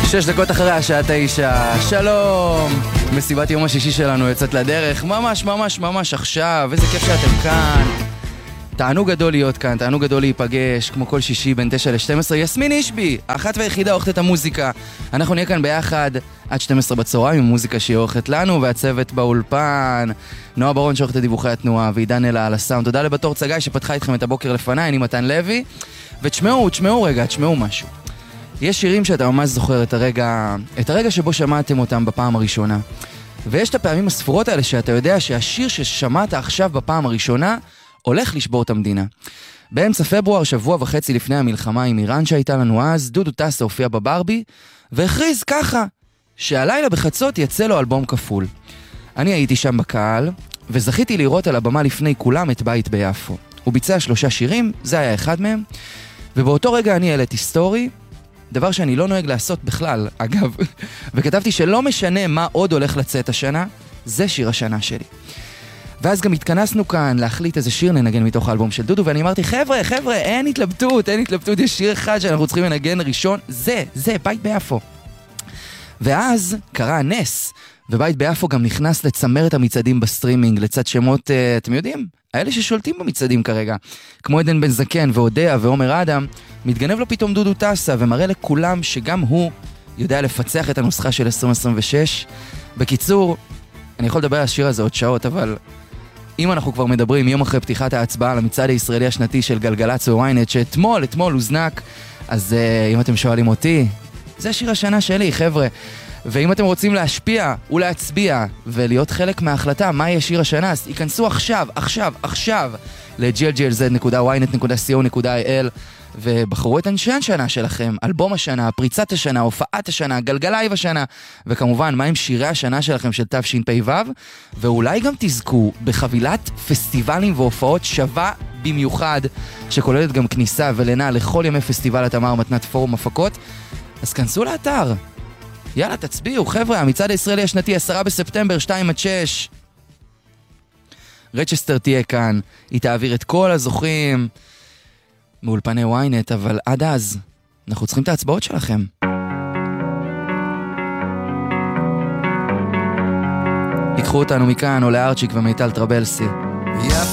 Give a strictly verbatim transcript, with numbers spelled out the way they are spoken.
שש דקות אחרי השעה תשע, שלום. מסיבת יום השישי שלנו יוצאת לדרך, ממש ממש ממש עכשיו, איזה כיף שאתם כאן. תענוג גדול להיות כאן, תענוג גדול להיפגש, כמו כל שישי בין תשע ל-שתים עשרה. יסמין אישבי, האחת והיחידה אוכלת את המוזיקה. אנחנו נהיה כאן ביחד עד שתים עשרה בצהריים עם מוזיקה שהיא אוכלת לנו, והצוות באולפן, נועה ברון שאוכלת את דיווחי התנועה, ועידן אלה על הסאונד. תודה לבתור צגאי שפתחה איתכם את הבוקר לפניי, אני מתן לוי. ותשמעו, תשמעו רגע, תשמעו משהו. יש שירים שאתה ממש זוכר את הרגע, את הרגע שבו שמעתם אותם בפעם הראשונה. ויש את הפעמים הספורות האלה שאתה יודע שהשיר ששמעת עכשיו בפעם הראשונה הולך לשבור את המדינה. באמצע פברואר, שבוע וחצי לפני המלחמה עם איראן שהייתה לנו אז, דודו טסה הופיע בברבי, והכריז ככה, שהלילה בחצות יצא לו אלבום כפול. אני הייתי שם בקהל, וזכיתי לראות על הבמה לפני כולם את בית ביפו. הוא ביצע שלושה שירים, זה היה אחד מהם, ובאותו רגע אני העליתי סטורי, דבר שאני לא נוהג לעשות בכלל, אגב, וכתבתי שלא משנה מה עוד הולך לצאת השנה, זה שיר השנה שלי. ואז גם התכנסנו כאן להחליט איזה שיר ננגן מתוך האלבום של דודו, ואני אמרתי, חבר'ה, חבר'ה, אין התלבטות, אין התלבטות, יש שיר אחד שאנחנו צריכים לנגן ראשון, זה, זה, בית ביפו. ואז קרה הנס, ובית ביפו גם נכנס לצמר את המצעדים בסטרימינג, לצד שמות, אתם יודעים, האלה ששולטים במצעדים כרגע, כמו עדן בן זקן והודיה ועומר אדם, מתגנב לו פתאום דודו טסה, ומראה לכולם שגם הוא יודע לפצח את הנוסחה של עשרים עשרים ושש. בקיצור, אני יכול לדבר על השיר הזה עוד שעות, אבל אם אנחנו כבר מדברים יום אחרי פתיחת ההצבעה למצעד הישראלי השנתי של גלגלצ וויינט, שאתמול, אתמול הוזנק, אז uh, אם אתם שואלים אותי, זה שיר השנה שלי, חבר'ה. ואם אתם רוצים להשפיע ולהצביע ולהיות חלק מההחלטה מה יהיה שיר השנה, אז ייכנסו עכשיו, עכשיו, עכשיו ל-ג'י אל ג'י אל זד נקודה וויינט נקודה סי או נקודה איי אל ובחרו את אנשי השנה שלכם, אלבום השנה, פריצת השנה, הופעת השנה, גלגלייב השנה, וכמובן מה עם שירי השנה שלכם של תף שין פי וו, ואולי גם תזכו בחבילת פסטיבלים והופעות שווה במיוחד, שכוללת גם כניסה ולינה לכל ימי פסטיבל התמר מתנת פורום הפקות. אז כנסו לאתר, יאללה תצביעו חבר'ה, המצעד הישראלי השנתי עשרה בספטמבר, שתיים עד שש. רצ'סטר תהיה כאן, היא תעביר את כל הזוכים מאולפני וויינט, אבל עד אז אנחנו צריכים את ההצבעות שלכם. ייקחו אותנו מכאן או לארצ'יק ומיטל טרבלסי.